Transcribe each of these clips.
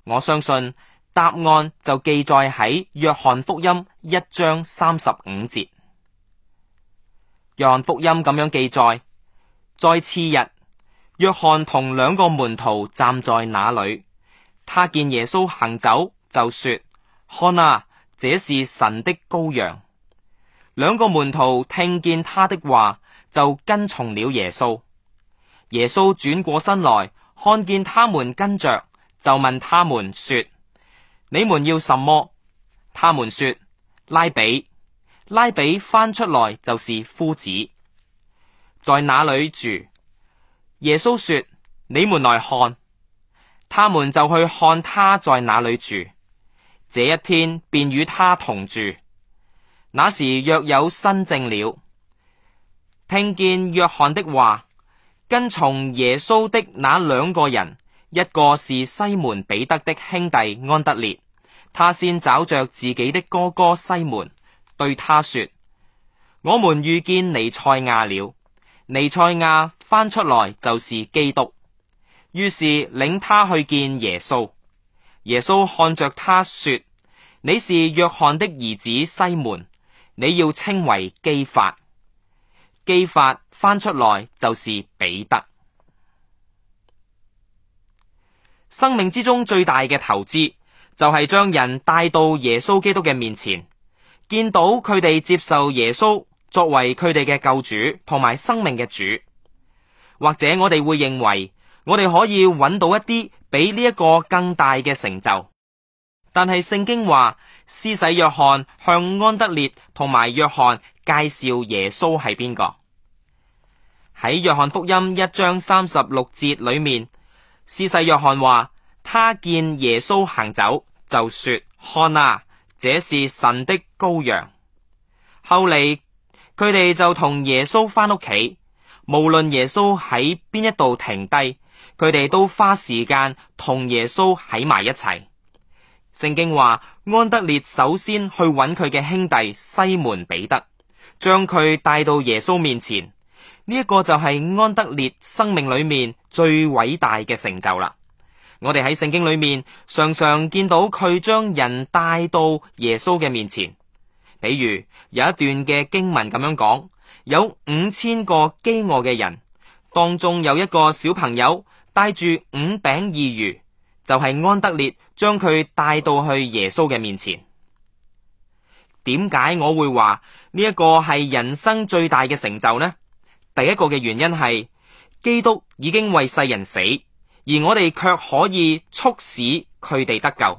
我相信答案就記載喺約翰福音1章35節。約翰福音咁樣記載，在次日，約翰同2個門徒站在那裏，他見耶穌行走，就說：看啊，這是神的羔羊。2個門徒聽見他的話，就跟從了耶穌。耶穌轉過身來，看見他們跟着，就問他們說：你們要什麼？他們說：拉比。拉比翻出來就是夫子，在哪裏住？耶穌說：你們來看。他們就去看他在哪裏住，這一天便與他同住。那時約有申正了。聽見約翰的話，跟從耶穌的那2個人，一個是西門彼得的兄弟安德烈，他先找着自己的哥哥西門，對他說：我們遇見彌賽亞了。彌賽亞翻出來就是基督。於是領他去見耶穌。耶穌看着他說：你是約翰的兒子西門，你要稱為基法。基法翻出來就是彼得。生命之中最大嘅投資，就係將人帶到耶穌基督嘅面前，見到佢哋接受耶穌作為佢哋嘅救主同埋生命嘅主。或者我哋會認為我哋可以揾到一啲比呢一個更大嘅成就，但係聖經話，施洗約翰向安德烈同埋約翰介紹耶穌係邊個。喺約翰福音1章36節裏面，施洗約翰話，他見耶穌行走，就說：看啊，這是神的羔羊。後嚟佢哋就同耶穌返屋企，無論耶穌喺邊一度停低，佢哋都花時間同耶穌喺埋一齊。聖經話，安德烈首先去揾佢嘅兄弟西門彼得，將佢帶到耶穌面前。呢一個就係安德烈生命裏面最偉大嘅成就啦。我哋喺聖經裏面常常見到佢將人帶到耶穌嘅面前。比如有一段嘅經文咁樣講，有5000個飢餓嘅人，當中有一個小朋友帶住5餅2魚，就係安德烈將佢帶到去耶穌嘅面前。點解我會話呢一個係人生最大嘅成就呢？第一個嘅原因係基督已經為世人死，而我哋卻可以促使佢哋得救。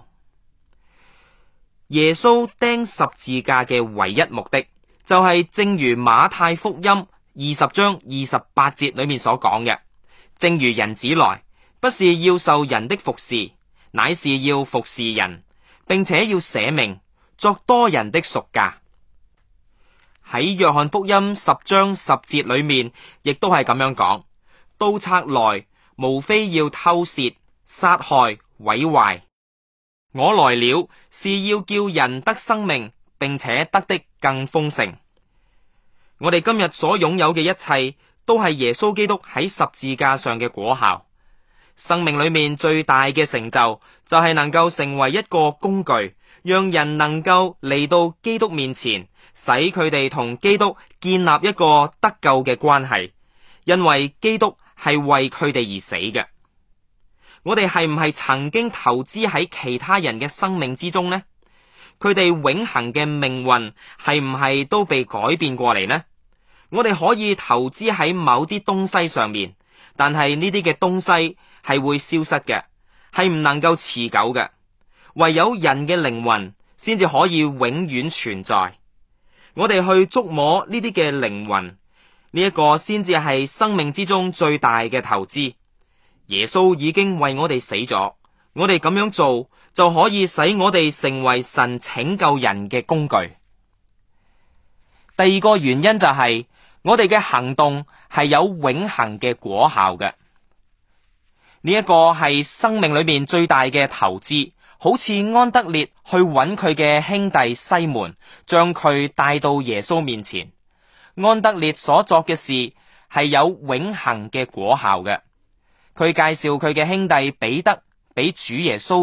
耶穌釘十字架嘅唯一目的，就係正如馬太福音20章28節裏面所講嘅，正如人子來，不是要受人的服侍，乃是要服侍人，並且要捨命作多人的贖價。喺約翰福音10章10節裏面，亦都係咁樣講：盜賊來，無非要偷竊、殺害、毀壞。我來了，是要叫人得生命，並且得的更豐盛。我哋今日所擁有嘅一切，都係耶穌基督喺十字架上嘅果效。生命裏面最大嘅成就，就係能夠成為一個工具，讓人能夠嚟到基督面前，使佢哋同基督建立一個得救嘅關係，因為基督係為佢哋而死嘅。我哋係唔係曾經投資喺其他人嘅生命之中呢？佢哋永恆嘅命運係唔係都被改變過嚟呢？我哋可以投資喺某啲東西上面，但係呢啲嘅東西係會消失嘅，係唔能夠持久嘅。唯有人嘅靈魂先至可以永遠存在。我哋去觸摸呢啲嘅靈魂，呢一個先至係生命之中最大嘅投資。耶穌已經為我哋死咗，我哋咁樣做就可以使我哋成為神拯救人嘅工具。第二個原因就係我哋嘅行動係有永恆嘅果效嘅。呢一個係生命裏面最大嘅投資，好似安德烈去揾佢嘅兄弟西門，將佢帶到耶穌面前。安德烈所作嘅事係有永恆嘅果效嘅。佢介紹佢嘅兄弟彼得俾主耶穌